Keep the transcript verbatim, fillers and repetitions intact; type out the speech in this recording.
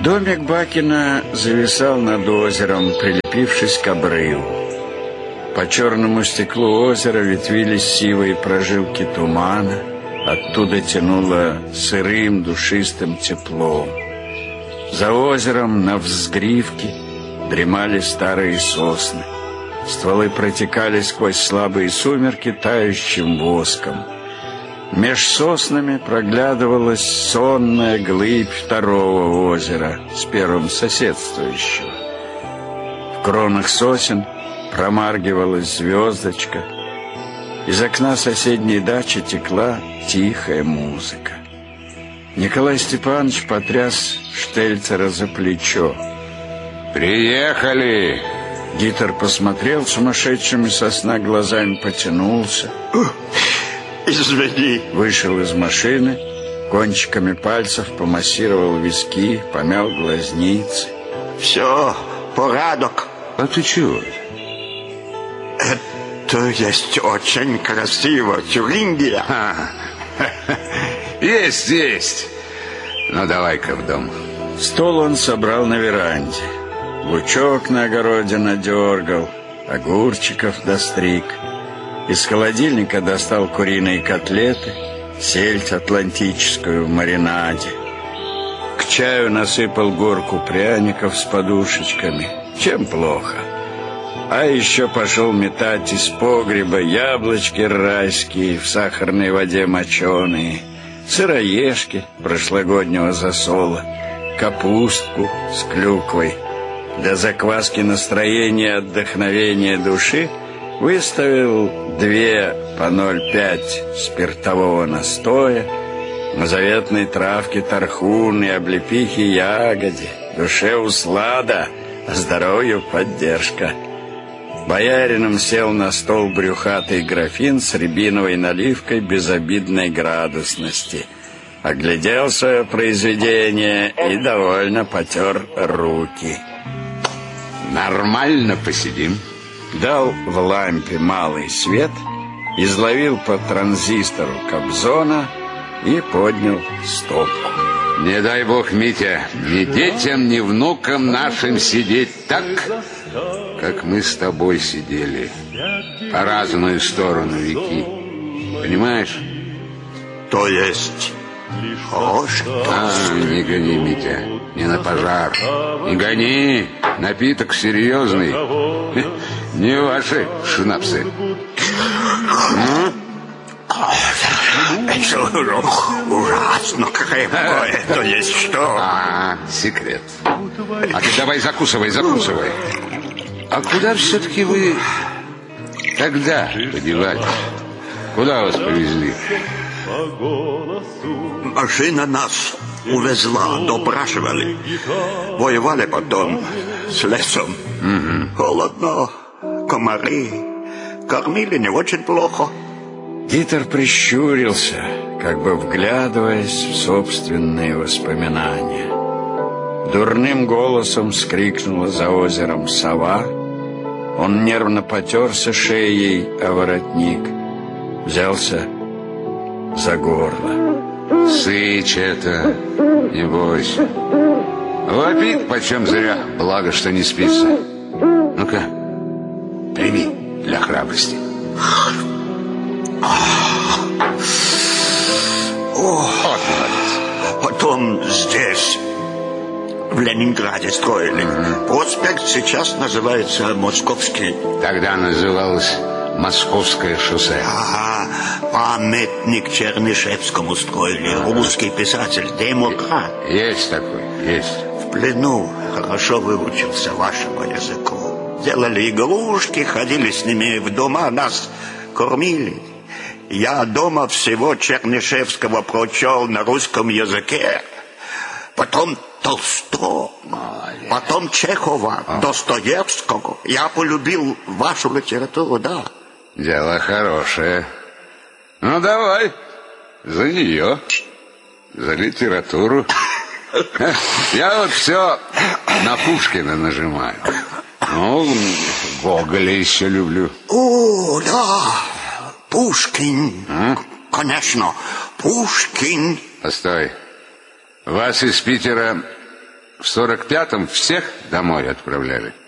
Домик Бакина зависал над озером, прилепившись к обрыву. По черному стеклу озера ветвились сивые прожилки тумана, оттуда тянуло сырым душистым теплом. За озером на взгривке дремали старые сосны. Стволы протекали сквозь слабые сумерки тающим воском. Меж соснами проглядывалась сонная глыбь второго озера, с первым соседствующего. В кронах сосен промаргивалась звездочка. Из окна соседней дачи текла тихая музыка. Николай Степанович потряс Штельцера за плечо. «Приехали!» Гитер посмотрел сумасшедшими со сна глазами, потянулся. Извини. Вышел из машины, кончиками пальцев помассировал виски, помял глазницы. Все, порядок. А ты чего? Это есть очень красиво, Тюрингия. А, есть, есть. Ну, давай-ка в дом. Стол он собрал на веранде. Лучок на огороде надергал, огурчиков достриг. Из холодильника достал куриные котлеты, сельдь атлантическую в маринаде. К чаю насыпал горку пряников с подушечками. Чем плохо? А еще пошел метать из погреба яблочки райские, в сахарной воде моченые, сыроежки прошлогоднего засола, капустку с клюквой. Для закваски настроения и отдохновения души выставил две по ноль пять спиртового настоя, на заветной травке тархун и облепихи ягоде. Душе услада, а здоровью поддержка. Боярином сел на стол брюхатый графин с рябиновой наливкой безобидной градусности. Оглядел свое произведение и довольно потер руки. Нормально посидим. Дал в лампе малый свет, изловил по транзистору Кобзона и поднял стопку. Не дай бог, Митя, ни детям, ни внукам нашим сидеть так, как мы с тобой сидели, по разную сторону реки. Понимаешь? То есть... О, что? А, не гони, Митя, не на пожар. Не гони, напиток серьезный. Не ваши шнапсы. Это ужасно крепкое. То есть что? А, секрет. А ты давай закусывай, закусывай. А куда все-таки вы тогда подевались? Куда вас повезли? Машина нас увезла, допрашивали. Воевали потом с лесом. Угу. Холодно, комары. Кормили не очень плохо. Гитер прищурился, как бы вглядываясь в собственные воспоминания. Дурным голосом вскрикнула за озером сова. Он нервно потерся шеей о воротник, взялся за горло. Сыч это, не бойся. Вопит почем зря, благо, что не спится. Ну-ка, прими для храбрости. О, вот молодец. Потом здесь, в Ленинграде, строили. Mm-hmm. Проспект сейчас называется Московский. Тогда называлось Московское шоссе. Ага, памятник Чернышевскому строили. Русский писатель, демократ. Есть такой, есть. В плену хорошо выучился вашему языку. Делали игрушки, ходили с ними в дома, нас кормили. Я дома всего Чернышевского прочел на русском языке. Потом Толстого, потом Чехова, а. Достоевского. Я полюбил вашу литературу, да. Дело хорошее. Ну, давай, за нее, за литературу. Я вот все на Пушкина нажимаю. Ну, Гоголя еще люблю. О, да, Пушкин. А? Конечно, Пушкин. Постой. Вас из Питера В сорок пятом всех домой отправляли.